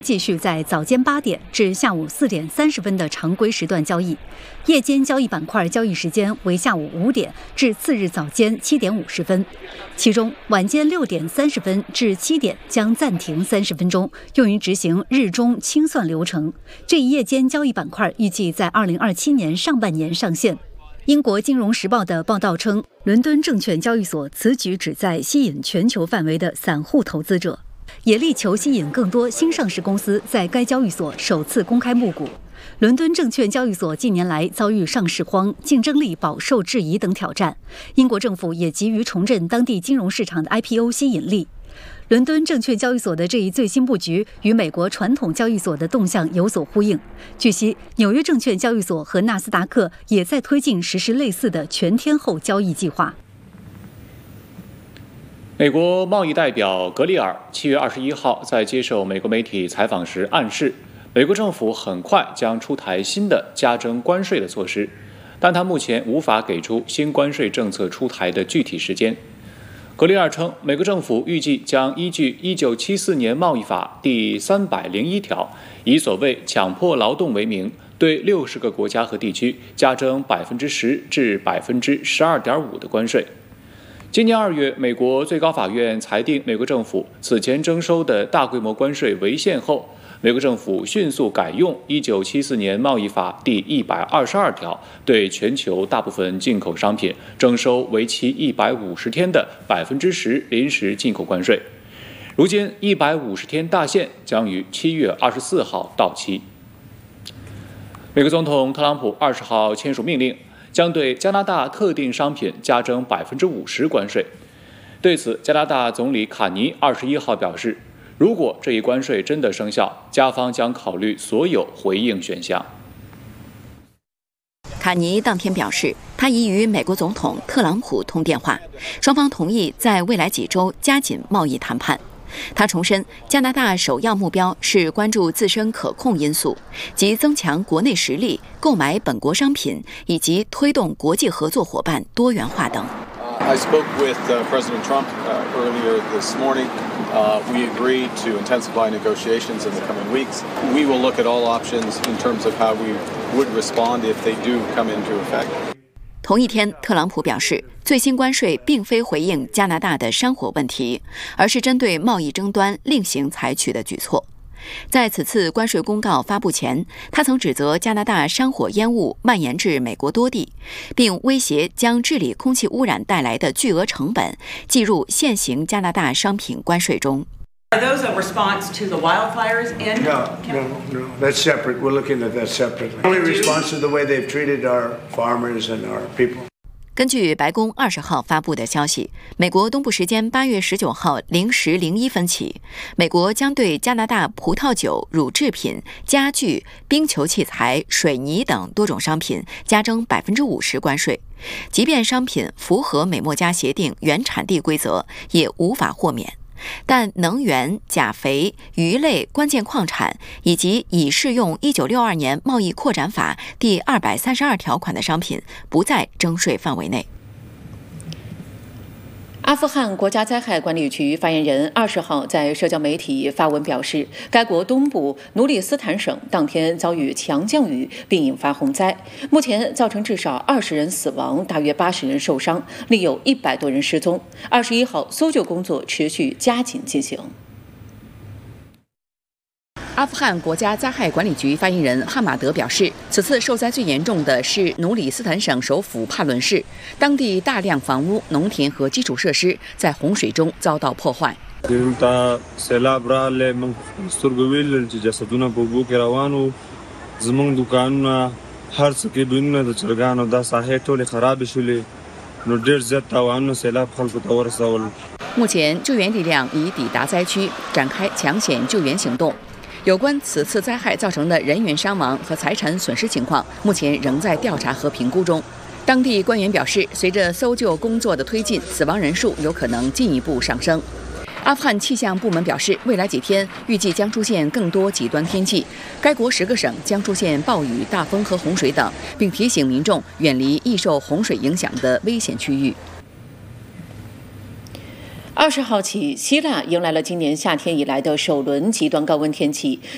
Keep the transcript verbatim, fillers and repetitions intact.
继续在早间八点至下午四点三十分的常规时段交易，夜间交易板块交易时间为下午五点至次日早间七点五十分，其中晚间六点三十分至七点将暂停三十分钟，用于执行日中清算流程。这一夜间交易板块预计在二零二七年上半年上线。英国金融时报的报道称，伦敦证券交易所此举旨在吸引全球范围的散户投资者，也力求吸引更多新上市公司在该交易所首次公开募股。伦敦证券交易所近年来遭遇上市荒、竞争力饱受质疑等挑战，英国政府也急于重振当地金融市场的 I P O 吸引力。伦敦证券交易所的这一最新布局与美国传统交易所的动向有所呼应。据悉，纽约证券交易所和纳斯达克也在推进实施类似的全天候交易计划。 美国贸易代表格里尔七月二十一号在接受美国媒体采访时暗示，美国政府很快将出台新的加征关税的措施，但他目前无法给出新关税政策出台的具体时间。格里尔称，美国政府预计将依据一九七四年贸易法第三百零一条，以所谓强迫劳动为名，对六十个国家和地区加征百分之十至百分之十二点五的关税。今年二月，美国最高法院裁定美国政府此前征收的大规模关税违宪后，美国政府迅速改用一九七四年贸易法第一百二十二条，对全球大部分进口商品征收为期一百五十天的百分之十临时进口关税。如今，一百五十天大限将于七月二十四号到期。美国总统特朗普二十号签署命令，将对加拿大特定商品加征百分之五十关税。对此，加拿大总理卡尼二十一号表示，如果这一关税真的生效，加方将考虑所有回应选项。 卡尼当天表示，他已与美国总统特朗普通电话，双方同意在未来几周加紧贸易谈判。他重申，加拿大首要目标是关注自身可控因素，即增强国内实力、购买本国商品以及推动国际合作伙伴多元化等。 I spoke with uh, President Trump uh, earlier this morning. Uh, we agreed to intensify negotiations in the coming weeks. We will look at all options in terms of how we would respond if they do come into effect. 同一天，特朗普表示，最新关税并非回应加拿大的山火问题，而是针对贸易争端另行采取的举措。在此次关税公告发布前，他曾指责加拿大山火烟雾蔓延至美国多地，并威胁将治理空气污染带来的巨额成本计入现行加拿大商品关税中。 Are those a response to the wildfires in? No, no, no. That's separate. We're looking at that separately. Only response to the way they've treated our farmers and our people. 根据白宫二十号发布的消息，美国东部时间八月十九号零时零一分起，美国将对加拿大葡萄酒、乳制品、家具、冰球器材、水泥等多种商品加征百分之五十关税，即便商品符合美墨加协定原产地规则，也无法豁免。但能源、钾肥、鱼类、关键矿产以及已适用一九六二年贸易扩展法第二百三十二条款的商品不在征税范围内。 阿富汗国家灾害管理局发言人二十号在社交媒体发文表示，该国东部努里斯坦省当天遭遇强降雨，并引发洪灾，目前造成至少二十人死亡，大约八十人受伤，另有一百多人失踪。二十一号，搜救工作持续加紧进行。 阿富汗国家灾害管理局发言人哈马德表示，此次受灾最严重的是努里斯坦省首府帕伦市，当地大量房屋、农田和基础设施在洪水中遭到破坏。目前，救援力量已抵达灾区，展开抢险救援行动。有关此次灾害造成的人员伤亡和财产损失情况，目前仍在调查和评估中。当地官员表示，随着搜救工作的推进，死亡人数有可能进一步上升。阿富汗气象部门表示，未来几天预计将出现更多极端天气，该国十个省将出现暴雨、大风和洪水等，并提醒民众远离易受洪水影响的危险区域。 二十号起，希腊迎来了今年夏天以来的首轮极端高温天气，